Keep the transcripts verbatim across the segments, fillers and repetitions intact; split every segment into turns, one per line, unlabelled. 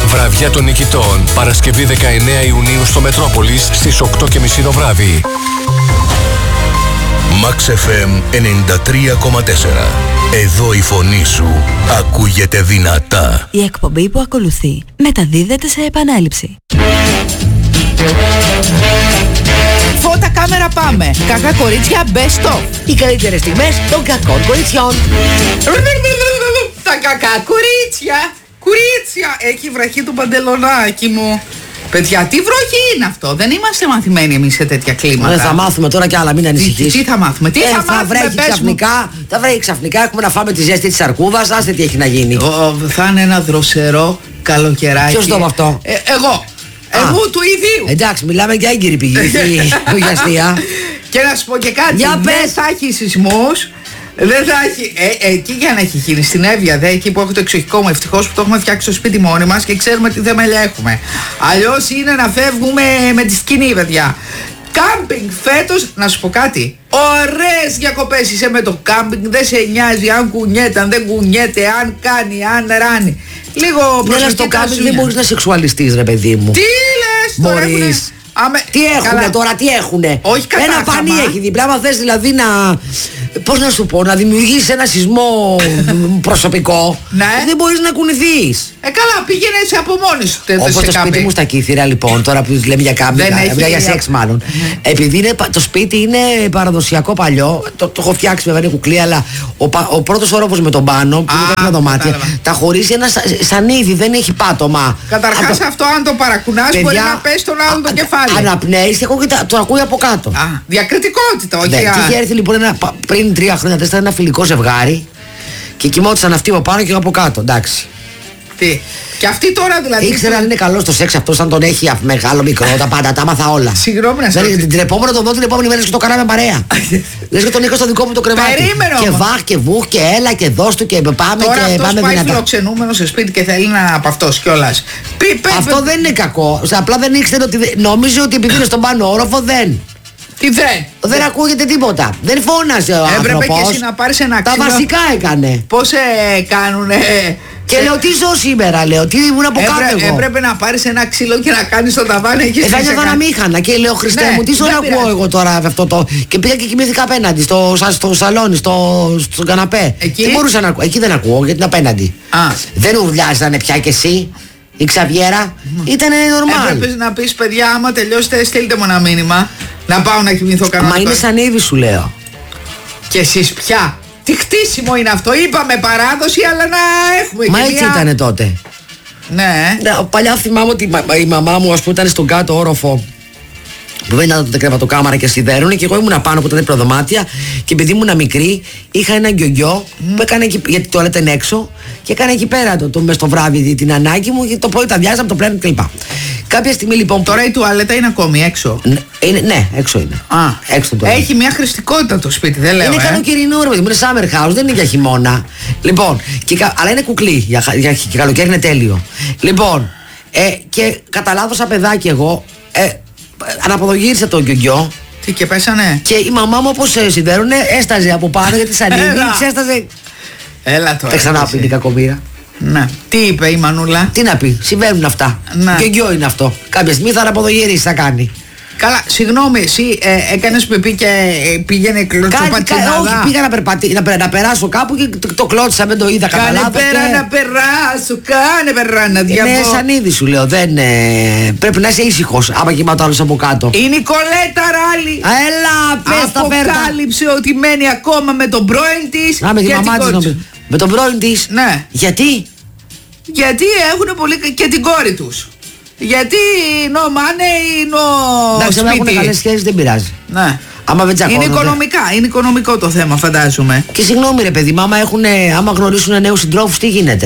Βραδιά των Νικητών. Παρασκευή δεκαεννέα Ιουνίου στο Μετρόπολης στις οκτώ και μισή το βράδυ. Max εφ εμ ενενήντα τρία κόμμα τέσσερα. Εδώ η φωνή σου ακούγεται δυνατά.
Η εκπομπή που ακολουθεί μεταδίδεται σε επανάληψη.
Φώτα, κάμερα, πάμε. Κακά κορίτσια, best of.
Οι καλύτερες στιγμές των κακών κοριτσιών.
Τα κακά κορίτσια. Κορίτσια. Έχει βραχή το παντελονάκι μου. Παιδιά, τι βροχή είναι αυτό. Δεν είμαστε μαθημένοι εμείς σε τέτοια κλίματα.
Δεν θα μάθουμε τώρα κι άλλα, μην ανησυχείς.
Τι, τι θα μάθουμε, τι
ε,
θα,
θα
μάθουμε,
βρέχει ξαφνικά, θα βρέχει ξαφνικά. Έχουμε να φάμε τη ζέστη της αρκούδας. Άστε τι έχει να γίνει.
Ο, θα είναι ένα δροσερό καλοκαιράκι.
Ποιος το είπε αυτό?
Ε, εγώ.
Α,
εγώ του ιδίου.
Εντάξει, μιλάμε για έγκυρη πηγή. Για αστεία.
Και να σου πω και κάτι.
Για
δεν
πες.
θα έχει σεισμούς. Δεν θα έχει. Ε, εκεί για να έχει γίνει στην Εύβοια, δε, εκεί που έχω το εξοχικό μου, ευτυχώς που το έχουμε φτιάξει στο σπίτι μόνοι μας και ξέρουμε τι θεμέλια έχουμε. Αλλιώς είναι να φεύγουμε με τη σκηνή, παιδιά. Κάμπινγκ φέτος, να σου πω κάτι. Ωραίες διακοπές είσαι με το κάμπινγκ. Δεν σε νοιάζει αν κουνιέται, αν δεν κουνιέται, αν κάνει, αν ράνει. Λίγο προσοχή
στο
τα
κάμπινγκ δεν
ζούνια.
μπορείς να σεξουαλιστείς, ρε παιδί μου.
Τι λες τώρα,
Μπορείς.
έχουνε... Άμε...
Τι έχουνε
Καλά.
τώρα, τι έχουνε.
Όχι
Ένα
κατάχαμα.
πανί έχει δίπλα. Άμα θες δηλαδή να. Πώς να σου πω, να δημιουργήσεις ένα σεισμό προσωπικό.
Ναι.
Δεν μπορείς να κουνηθείς.
Ε, καλά, πήγαινε έτσι από μόνη σου. τε-
Όπως
σε
το σπίτι
κάμπινγκ.
μου στα Κύθυρα, λοιπόν, τώρα που λέμε για κάμπινγκ,
Δεν έχει-
για σεξ μάλλον. Επειδή είναι, πα- το σπίτι είναι παραδοσιακό παλιό, το, το έχω φτιάξει βέβαια, είναι κουκλί, αλλά ο, πα- ο πρώτος όροφος με τον πάνω, που
Α,
είναι κάποια δωμάτια,
κατάλαβα.
τα χωρίζει ένα σα- σανίδι, δεν έχει πάτωμα.
Καταρχάς
Από-
αυτό αν το παρακουνάς μπορεί
Παιδιά,
να πέσει τον άλλον το
α-
κεφάλι.
Αναπνέεις και ακούγεται- το ακούει από κάτω.
Α, διακριτικότητα, όχι.
Ναι,
α.
και είχε έρθει λοιπόν ένα, πα- πριν τρία χρόνια τέσσερα ένα φιλικό ζευγάρι και κοιμόντουσαν αυτοί από πάνω και εγώ από κάτω. Εντάξει.
Τι. Και αυτή τώρα δηλαδή.
Ήξερα αν είναι καλό στο σεξ αυτό, αν τον έχει α- μεγάλο, μικρό, τα πάντα, τα άμαθα όλα.
Συγγνώμη να σε
Δηλαδή,
ρωτήσω.
την επόμενη τον δω την επόμενη μέρα και το κάναμε παρέα. Λες και τον είχα στο δικό μου το κρεβάτι.
Περίμενε
Και
όμως.
βάχ και βουχ και έλα και δώσ' του και πάμε
Τώρα
και
αυτός
πάμε
πάει
δυνατά.
φιλοξενούμενο σε σπίτι και θέλει να από αυτός κιόλας. Πει, πες,
Αυτό
πες.
δεν είναι κακό. Απλά δεν ήξερε ότι. δεν- Νόμιζε ότι επειδή είναι στον πάνω όροφο δεν.
Τι δεν.
Δεν ακούγεται τίποτα. Δεν φώνασε ο
Έπρεπε
άνθρωπος.
και εσύ να πάρεις ένα
Τα
ξύλο.
βασικά έκανε.
Πώς ε, κάνουνε.
Και
σε-
λέω τι ζω σήμερα, λέω. Τι ήμουν από κάτω
Έπρεπε,
εγώ.
έπρεπε να πάρεις ένα ξύλο και να κάνεις το ταβάνι εκεί
Ε, θα
στην
νιώθω
ξεκα-
να μήχανα και λέω Χριστέ
Ναι,
μου, τι
δεν
ώρα ακούω
πειράζει.
εγώ τώρα αυτό το. Και πήγα και κοιμήθηκα απέναντι, στο, σα- στο σαλόνι, στο, στον καναπέ.
Εκεί?
Τι μπορούσα να ακούω. Εκεί δεν ακούω, γιατί είναι απέναντι.
Α.
Δεν ουρλιάζανε πια κι εσύ, η Ξαβιέρα. Ήτανε normal.
Έπρεπε να πεις παιδιά, άμα τελειώσετε, στείλτε μου ένα μήνυμα. Να πάω να κοιμηθώ κανένα.
Μα είναι σαν είδη σου λέω.
Και εσείς πια. Τι χτίσιμο είναι αυτό. Είπαμε παράδοση, αλλά να έχουμε
Μα
και
έτσι
μια-
ήτανε τότε.
Ναι.
Ναι, παλιά θυμάμαι ότι η, μα- η μαμά μου, ας πούμε, ήταν στον κάτω όροφο που δεν ήταν τότε κρεβατοκάμαρα και σιδέρουνε και εγώ ήμουν πάνω από τα προδωμάτια και επειδή ήμουν μικρή είχα ένα γκιογιό που έκανε εκεί, γιατί το τουαλέτα είναι έξω και έκανε εκεί πέρα το, το, μες στο βράδυ την ανάγκη μου και το πρωί τα διάζαμε, το πλένω κλπ. Κάποια στιγμή λοιπόν.
Τώρα η τουαλέτα είναι ακόμη έξω.
Ναι, είναι, ναι, έξω είναι.
Α,
έξω το
έχει μια χρηστικότητα το σπίτι, δεν λέω.
Είναι
ε.
καλοκαιρινό, ρε παιδί μου, είναι summer house, δεν είναι για χειμώνα. Λοιπόν, και, κα- αλλά είναι κουκλί, για, χα- για, και καλοκαίρι είναι τέλειο. Λοιπόν, ε, και κατά λάθος σαν παιδάκι εγώ, ε, αναποδογύρισα το γκιογιό
Τι και πέσανε.
και η μαμά μου όπως ε, σιδέρουνε έσταζε από πάνω γιατί σαν
Έλα.
είδη, έσταζε.
Έλα τώρα.
Δεν ξανά
εσύ.
πει την κακομοίρα.
Ναι. Τι είπε η Μανούλα.
Τι να πει, συμβαίνουν αυτά.
Ναι.
Γκιογιό είναι αυτό. Κάποια στιγμή θα αναποδογυρίσει, θα κάνει.
Καλά, συγγνώμη, εσύ ε, έκανες πεπί και ε, πήγαινε
Κάτι,
κλωτσοπατσινάδα.
κα- όχι, πήγα να, περπατι, να, πε- να περάσω κάπου και το, το κλώτσα, δεν το είδα κατά
Κάνε
λάθος
πέρα
και-
να περάσω, κάνε πέρα να
Είναι
διαβώ.
σαν είδη σου λέω, δεν, ε, πρέπει να είσαι ήσυχος άμα κοιμάται άλλος από κάτω.
Η Νικολέτα Ράλη
Έλα, πες τα φέρτα.
αποκάλυψε ότι μένει ακόμα με τον πρώην της
Να με τη
και
μαμά
την
της
κόρη
νομίζω. Με τον πρώην της.
Ναι.
Γιατί?
Γιατί έχουν πολύ και την κόρη τους. Γιατί νο μάνε ή νο
Εντάξει, αν έχουν
σπίτι.
καλές σχέσεις δεν πειράζει.
Ναι.
Άμα δεν
Είναι
τσακώνονται.
οικονομικά, είναι οικονομικό το θέμα φαντάζομαι.
Και συγγνώμη ρε παιδί, άμα, έχουν, άμα γνωρίσουν νέους συντρόφους τι γίνεται?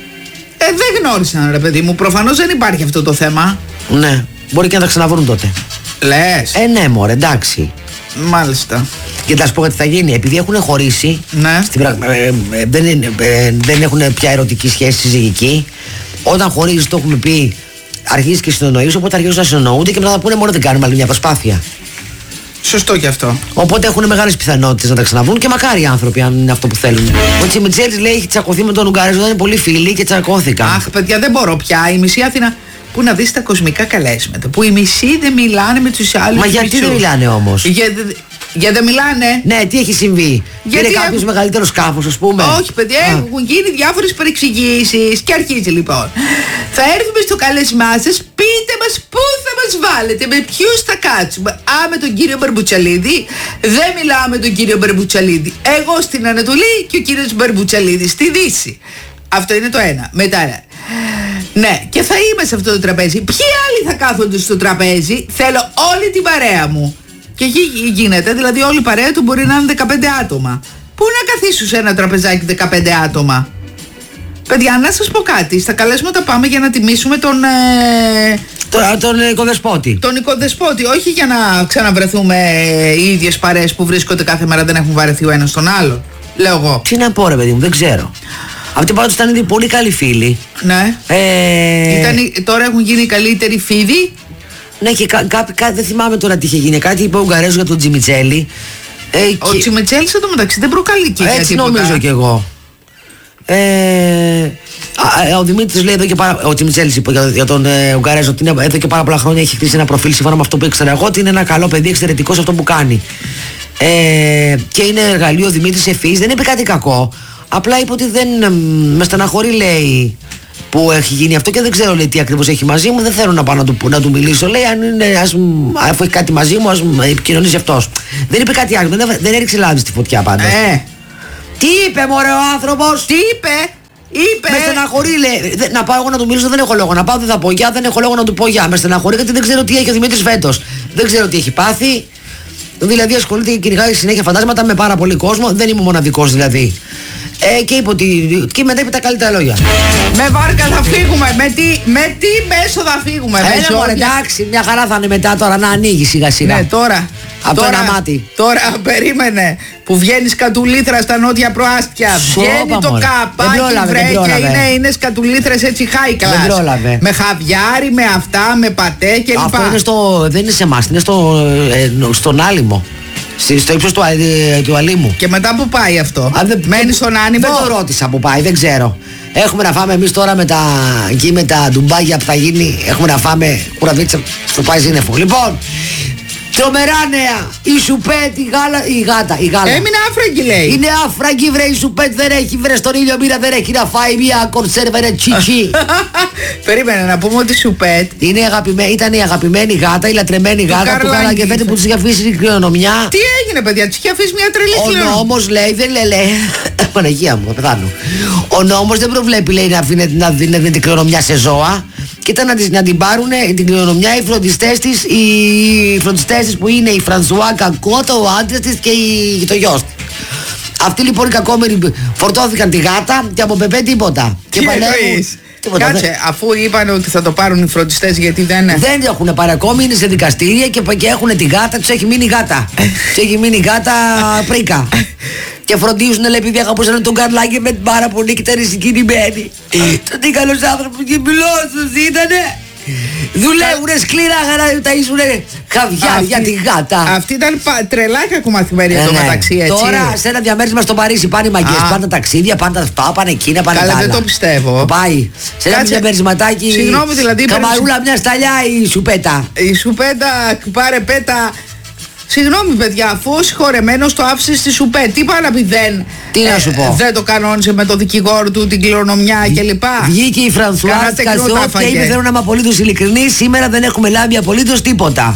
Ε, δεν γνώρισαν ρε παιδί μου, προφανώς δεν υπάρχει αυτό το θέμα.
Ναι, μπορεί και να τα ξαναβρούν τότε.
Λες.
Ε, ναι, μωρέ, εντάξει.
Μάλιστα.
Και θα σου πω τι θα γίνει. Επειδή έχουν χωρίσει,
Ναι.
στην πραγ- ε, ε, δεν, είναι, ε, δεν έχουν πια ερωτική σχέση συζυγική. Όταν χωρίζει, το έχουμε πει, αρχίζει και συνεννοείς, οπότε αρχίζουν να συνεννοούνται και μετά θα πούνε μόνο δεν κάνουμε άλλη μια προσπάθεια.
Σωστό και αυτό.
Οπότε έχουν μεγάλες πιθανότητες να τα ξαναβρούν και μακάρι οι άνθρωποι, αν είναι αυτό που θέλουν. Ο Τσιμιτσέλης λέει έχει τσακωθεί με τον Ουγγαρέζο, ήταν πολύ φίλοι και τσακώθηκαν.
Αχ, παιδιά, δεν μπορώ πια. Η μισή Αθήνα. Πού να δεις τα κοσμικά καλέσματα. Που οι μισοί δεν μιλάνε με τους άλλους.
Μα γιατί
μισούς.
δεν μιλάνε όμως?
Για, για δεν μιλάνε.
Ναι, τι έχει συμβεί?
Γιατί
είναι κάποιος
έχουν...
μεγαλύτερο σκάφος, ας πούμε?
Όχι, παιδιά, Α. έχουν γίνει διάφορες παρεξηγήσεις. Και αρχίζει λοιπόν. Θα έρθουμε στο κάλεσμά σας, πείτε μας πού θα μας βάλετε, με ποιους θα κάτσουμε. Α, με τον κύριο Μπαρμπουτσαλίδη. Δεν μιλάω με τον κύριο Μπαρμπουτσαλίδη. Εγώ στην Ανατολή και ο κύριος Μπαρμπουτσαλίδης στη Δύση. Αυτό είναι το ένα. Μετά. Ναι, και θα είμαι σε αυτό το τραπέζι. Ποιοι άλλοι θα κάθονται στο τραπέζι? Θέλω όλη την παρέα μου. Και εκεί γίνεται, δηλαδή όλη η παρέα του μπορεί να είναι δεκαπέντε άτομα. Πού να καθίσουν σε ένα τραπεζάκι δεκαπέντε άτομα? Παιδιά, να σας πω κάτι. Στα καλέσματα πάμε για να τιμήσουμε τον... Ε...
Τον, τον οικοδεσπότη.
Τον οικοδεσπότη, όχι για να ξαναβρεθούμε ε, οι ίδιες παρέες που βρίσκονται κάθε μέρα, δεν έχουν βαρεθεί ο ένας τον άλλο. Λέω εγώ.
Τι να πω ρε παιδί μου, δεν ξέρω. Αυτοί πάντως ήταν ήδη πολύ καλοί φίλοι.
Ναι.
Ε...
Ήταν, τώρα έχουν γίνει οι καλύτεροι φίλοι.
Ναι, και κά, κά, κά, δεν θυμάμαι τώρα τι είχε γίνει. Κάτι είπε ο Ουγγαρέζος για τον Τσιμιτσέλη. Ε,
ο και... Τσιμιτσέλης εδώ μεταξύ δεν προκαλεί και για
έτσι
τίποτα.
νομίζω κι εγώ. Ε, α, ο Δημήτρης λέει εδώ και πάρα... Ο Τσιμιτσέλης είπε για, για τον ε, Ουγγαρέζο ότι είναι, εδώ και πάρα πολλά χρόνια έχει χτίσει ένα προφίλ σύμφωνα με αυτό που ήξερα εγώ, ότι είναι ένα καλό παιδί, εξαιρετικό σε αυτό που κάνει. Ε, και είναι εργαλείο ο Δημήτρης ευφυής, δεν είπε κάτι κακό. Απλά είπε ότι δεν με στεναχωρεί, λέει, που έχει γίνει αυτό και δεν ξέρω, λέει, τι ακριβώς έχει μαζί μου. Δεν θέλω να πάω να του, να του μιλήσω. Λέει, αν είναι, ας, αφού έχει κάτι μαζί μου, ας επικοινωνήσει αυτός. Δεν είπε κάτι άλλο. Δεν, δεν έριξε λάδι στη φωτιά πάντως.
Ε.
Τι είπε, μωρέ, ο άνθρωπος?
Τι είπε? Είπε.
Με στεναχωρεί, λέει. Να πάω εγώ να του μιλήσω, δεν έχω λόγο. Να πάω, δεν θα πω γεια, δεν έχω λόγο να του πω γεια. Με στεναχωρεί γιατί δεν ξέρω τι έχει ο Δημήτρης φέτος. Δεν ξέρω τι έχει πάθει. Δηλαδή ασχολείται και κυνηγάει συνέχεια φαντάσματα με πάρα πολύ κόσμο. Δεν είμαι μοναδικός δηλαδή. Ε, και είπε ότι. Και μετά είπε τα καλύτερα λόγια.
Με βάρκα θα φύγουμε. Με τι, με τι μέσο θα φύγουμε?
Έλα μωρέ, εντάξει, μια χαρά θα είναι μετά τώρα να ανοίγει σιγά σιγά.
Ναι, τώρα.
Από
τώρα,
ένα μάτι.
Τώρα περίμενε που βγαίνει σκατουλήθρα στα νότια προάστια. Βγαίνει το καπάκι, βρε, και είναι, είναι σκατουλήθρες έτσι high class.
Δεν πρόλαβε.
Με χαβιάρι, με αυτά, με πατέ και λοιπά.
Αυτό είναι στο, δεν είναι σε εμάς, είναι στο, ε, στον Άλυμο. Στο ύψος του, ε, του Αλήμου.
Και μετά που πάει αυτό?
Α, δεν,
μένει στον Άνιμο?
Δεν το ρώτησα που πάει, δεν ξέρω. Έχουμε να φάμε εμείς τώρα με τα, εκεί με τα ντουμπάγια που θα γίνει. Έχουμε να φάμε κουραβίτσα στο πάει σύννεφο. Λοιπόν, τρομερά νέα. Η Σουπέτ, η γάλα, η γάτα, η γάλα.
Έμεινε άφραγγι, λέει.
Είναι άφραγγι, βρε, η Σουπέτ δεν έχει, βρε, στον ήλιο μοίρα δεν έχει να φάει μια κονσέρβα, είναι τσιτσί.
Περίμενε να πούμε ότι η Σουπέτ
είναι αγαπημένη, ήταν η αγαπημένη γάτα, η λατρεμένη γάτα του Καραγκεφέτη που της είχε αφήσει την κληρονομιά.
Τι έγινε, παιδιά, της είχε αφήσει μια τρελή κληρονομιά.
Ο νόμος λέει, δεν λέει, λέει. Παναγία μου, θα πεθάνω. Ο νόμος δεν προβλέπει, λέει, να αφήνεται να δίνεται την κληρονομιά σε ζώα. Και ήταν να, τις, να την πάρουν την κληρονομιά οι φροντιστές της, οι φροντιστές της που είναι η Φρανσουά Κακότο, ο άντρας της και η, το γιος της. Αυτοί λοιπόν οι κακόμεροι φορτώθηκαν τη γάτα και από πεπέ τίποτα.
Τι
και παλεύουν.
Τίποτα, κάτσε, δεν... αφού είπαν ότι θα το πάρουν οι φροντιστές, γιατί δεν είναι.
Δεν έχουν πάρει ακόμη, είναι σε δικαστήρια και, και έχουν τη γάτα, τους έχει μείνει γάτα. Τους έχει μείνει γάτα πρίκα. Και φροντίζουν, λέει, επειδή αγαπούσαν τον Καρλάκη με την πάρα πολύ και ήταν συγκινημένοι. Τότε καλός άνθρωπος και μιλώσος ήτανε. Δουλεύουνε σκληρά για να ταΐσουνε χαβιά για τη γάτα.
Αυτή ήταν τρελά κακομαθημένη εδώ μεταξύ, έτσι.
Τώρα σε ένα διαμέρισμα στο Παρίσι πάνε οι μαγκές, πάνε τα ταξίδια, πάνε τα αυτά, πάνε εκείνα, πάνε τα άλλα.
Καλά, δεν το πιστεύω.
Πάει. Σε ένα διαμερισματάκι.
Συγγνώμη, δηλαδή.
Καμαρούλα μια σταλιά η Σουπέτα.
Η Σουπέτα, πάρε πέτα. Συγγνώμη, παιδιά, αφού ο συγχωρεμένος το άφησε στη Σουπέτ, τι πάει να πει δεν.
Τι να σου πω.
Δεν το κανόνισε με το δικηγόρο του, την κληρονομιά κλπ.
Βγήκε η Φρανσουά Κασιόφ και είπε: θέλω να είμαι απολύτως ειλικρινής. Σήμερα δεν έχουμε λάβει απολύτως τίποτα.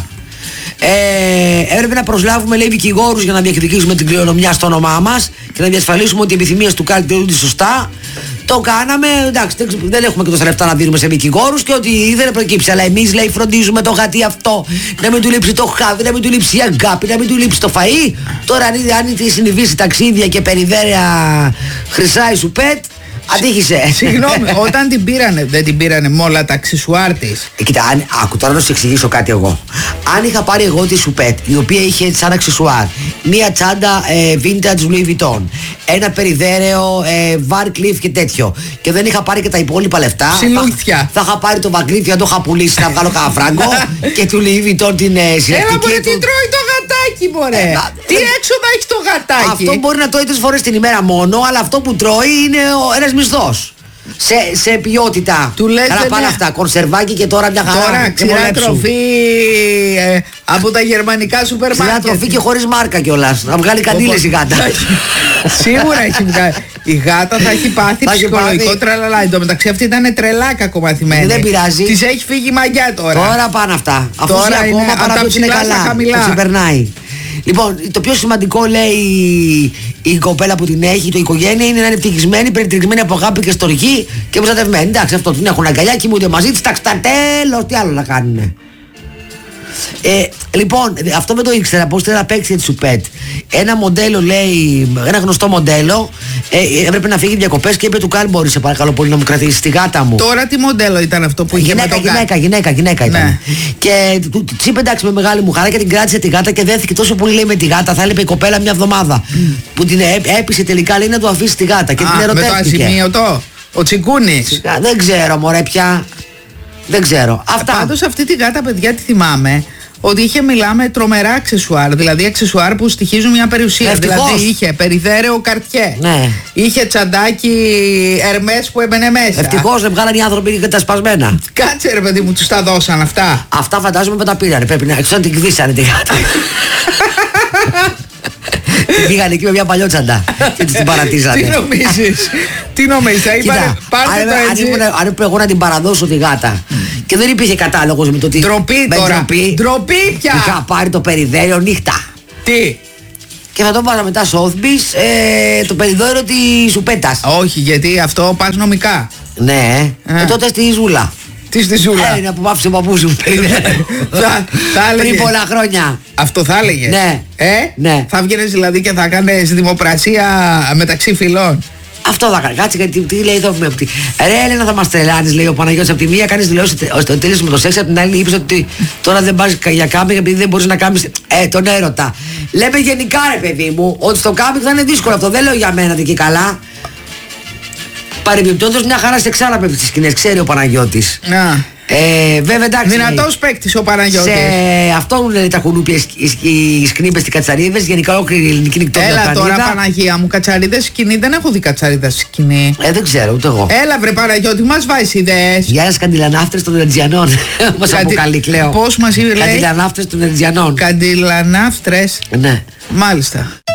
Ε, έπρεπε να προσλάβουμε, λέει, δικηγόρους για να διεκδικήσουμε την κληρονομιά στο όνομά μας και να διασφαλίσουμε ότι οι επιθυμίες του Κάρτη τελούνται σωστά. Το κάναμε, εντάξει, δεν έχουμε και τόσα λεφτά να δίνουμε σε δικηγόρους και ότι δεν προκύψει. Αλλά εμείς, λέει, φροντίζουμε το γατί αυτό να μην του λείψει το χάδι, να μην του λείψει η αγάπη, να μην του λείψει το φαΐ. Τώρα, αν, αν τη συνηθίσει ταξίδια και περιδέρια χρυσά η Σουπέτ, αντίχησε.
Συγγνώμη, όταν την πήρανε, δεν την πήρανε με όλα τα αξισουάρ της?
Ε, κοίτα, αν, άκου τώρα να σου εξηγήσω κάτι εγώ. Αν είχα πάρει εγώ τη Σουπέτ, η οποία είχε σαν αξισουάρ μία τσάντα ε, vintage Louis Vuitton, ένα περιδέρεο ε, Van Cleef και τέτοιο, και δεν είχα πάρει και τα υπόλοιπα λεφτά,
θα,
θα είχα πάρει το Van Cleef, θα το είχα πουλήσει να βγάλω κανένα φράγκο και του Louis Vuitton την ε, συλλεκτική.
Έλα, μπορεί, τι τρώει το γατάκι έχει, μωρέ.
Ε,
Τι
ε,
έξοδα έχει το γατάκι.
Αυτό μπορεί να τρώει τρεις φορές την ημέρα μόνο, αλλά αυτό που τρώει είναι ένας μισθός. Σε, σε ποιότητα.
Του λες,
Καλά
δεν
πάνε
είναι-
αυτά. Κονσερβάκι και τώρα μια χαρά.
Τώρα
και
ξηρά
μολέψου.
τροφή ε, από τα γερμανικά σούπερ
Ξηρά
μάρκετ.
τροφή και χωρίς μάρκα κιόλας. Να βγάλει καντήλες η γάτα.
Σίγουρα έχει βγάλει. Η γάτα θα έχει πάθει
Θα έχει
ψυχολογικό
πάθει.
τραλαλά. Εν τω μεταξύ αυτή ήταν τρελά κακομαθημένη.
Δεν πειράζει.
Της έχει φύγει η μαγιά τώρα.
Τώρα πάνε αυτά. Αφού
Τώρα
ζει
είναι
ακόμα
από τα
παρά ότι είναι
ψηλά στα
καλά.
χαμηλά.
Το ξεπερνάει. Λοιπόν, το πιο σημαντικό λέει η, η κοπέλα που την έχει, το οικογένεια, είναι να είναι ευτυχισμένη, περιτριγμένη από αγάπη και στοργή και προστατευμένη. Εντάξει, αυτό την έχουν αγκαλιά, κοιμούνται μαζί τη. Εντάξει, τα τέλος, τι άλλο να κάνουνε. Ε, λοιπόν, αυτό δεν το ήξερα. Πώς θέλει να παίξει έτσι σου πετ. Ένα μοντέλο λέει, ένα γνωστό μοντέλο, ε, έπρεπε να φύγει διακοπές και είπε του Κάλ, μπορεί σε παρακαλώ πολύ να μου κρατήσει τη γάτα μου.
Τώρα τι μοντέλο ήταν αυτό που είχε με
Γυναίκα,
τον
γυναίκα, γυναίκα, γυναίκα ήταν.
Ναι.
Και του του είπε εντάξει με μεγάλη μου χαρά και την κράτησε τη γάτα και δέθηκε τόσο πολύ λέει με τη γάτα. Θα έλειπε η κοπέλα μια εβδομάδα. Που την έ- έπεισε τελικά λέει να του αφήσει τη γάτα και την
Α, με το
ερωτεύτηκε.
ασημείωτο. Ο Τσιγκούνης.
Σιγά, δεν ξέρω μωρέ πια. Δεν ξέρω. Αυτά.
Πάντως αυτή τη γάτα, παιδιά, τη θυμάμαι ότι είχε, μιλάμε, τρομερά αξεσουάρ. Δηλαδή αξεσουάρ που στοιχίζουν μια περιουσία.
Ευτυχώς.
Δηλαδή είχε περιδέρεο καρτιέ.
Ναι.
Είχε τσαντάκι Ερμές που έμπαινε μέσα.
Ευτυχώς δεν βγάλαν οι άνθρωποι και τα σπασμένα.
Κάτσε ρε παιδί μου, τους τα δώσαν αυτά.
Αυτά φαντάζομαι που τα πήρανε. Πρέπει να έξω να την κβήσανε τη γάτα. Την πήγανε εκεί με μια παλιότσαντα και τους την παρατήσανε.
Τι νομίζεις, τι νομίζεις, θα είπανε
Κοίτα,
πάρτε
αν,
το
αν,
έτσι.
ήμουν- αν έπρεπε εγώ να την παραδώσω τη γάτα και δεν υπήρχε κατάλογος με το τι.
Ντροπή
με
τώρα,
ντροπή,
ντροπή πια.
είχα πάρει το περιδέριο νύχτα.
Τι,
Και θα το βάζα μετά στο Όθμπις ε, το περιδέριο τη σουπέτας.
όχι γιατί αυτό πας νομικά.
Ναι,
Α.
ε, τότε στη Ζούλα.
Τι στη ζούλα.
Ε, είναι που πάψε ο παππούς μου περιδέριο.
Θα- θα έλεγε.
Πριν πολλά χρόνια.
Αυτό θα έλεγε.
Ναι.
Ε,
Ναι.
θα βγαίνεις δηλαδή και θα κάνεις δημοπρασία μεταξύ φυλών.
Αυτό θα κάνει. Κάτσε γιατί τι λέει εδώ. με αυτή. Ρε Έλενα, θα μα τρελάνει, λέει ο Παναγιώτης. Από τη μία κάνει δηλώσει ότι τέλειωσε με το σεξ, από την άλλη είπε ότι τώρα δεν πα για κάμπινγκ επειδή δεν μπορεί να κάνει. Ε, τον έρωτα. Λέμε γενικά, ρε παιδί μου, ότι στο κάμπινγκ θα είναι δύσκολο αυτό. Δεν λέω για μένα και καλά. Παρεμπιπτόντως μια χαρά σε ξάλα πέφτει στις σκηνές, ξέρει ο Παναγιώτης.
Να.
Ε, βέβαια εντάξει.
Δυνατός παίκτης ο Παναγιώτης.
Σε αυτόν λένε τα κουνούπια, οι σκνήπες και κατσαρίδες, γενικά ολόκληρη η ελληνική νυχτόβια.
Έλα τώρα Παναγία μου, κατσαρίδες σκηνή, δεν έχω δει κατσαρίδα σκηνή.
Ε, δεν ξέρω, ούτε εγώ.
Έλα βρε Παναγιώτη, μας βάζεις ιδέες.
Για ένας καντιλανάφτρες των Ερτζιανών. Μας
Καντι-
αποκαλεί, Κλέο.
Πώς μας είπε, λέει?
Καντιλανάφτρες των Ερτζιανών.
Καντιλανάφτρες.
Ναι.
Μάλιστα.